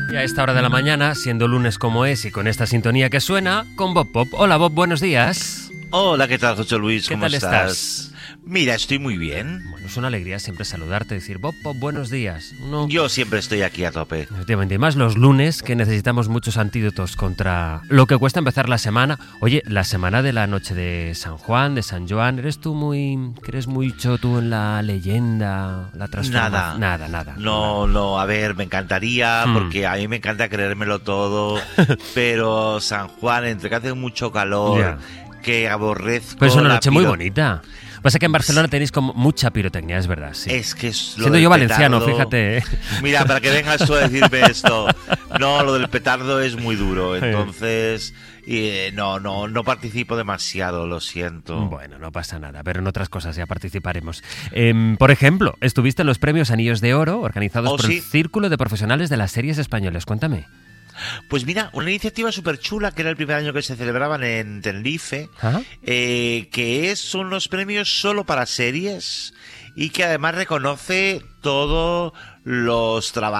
Y a esta hora de la mañana, siendo lunes como es y con esta sintonía que suena, con Bob Pop. Hola Bob, buenos días. Hola, ¿qué tal, José Luis? ¿Cómo estás? Mira, estoy muy bien. Bueno, es una alegría siempre saludarte, decir Bob Pop, buenos días. Yo siempre estoy aquí a tope. Efectivamente, y más los lunes, que necesitamos muchos antídotos contra lo que cuesta empezar la semana. Oye, la semana de la noche de San Juan, de San Joan, ¿crees mucho tú en la leyenda, la transformación? Nada. No, a ver, me encantaría, porque a mí me encanta creérmelo todo, pero San Juan, entre que hace mucho calor, que aborrezco. Pues es una noche muy bonita. Pasa que en Barcelona tenéis como mucha pirotecnia, es verdad, sí. Es que es lo siendo del yo valenciano, petardo, fíjate. Mira, para que vengas tú a decirme esto. No, lo del petardo es muy duro, entonces no participo demasiado, lo siento. Bueno, no pasa nada, pero en otras cosas ya participaremos. Por ejemplo, estuviste en los premios Anillos de Oro, organizados por el Círculo de Profesionales de las Series Españoles. Cuéntame. Pues mira, una iniciativa súper chula, que era el primer año que se celebraban en Tenerife, son los premios solo para series y que además reconoce todos los trabajos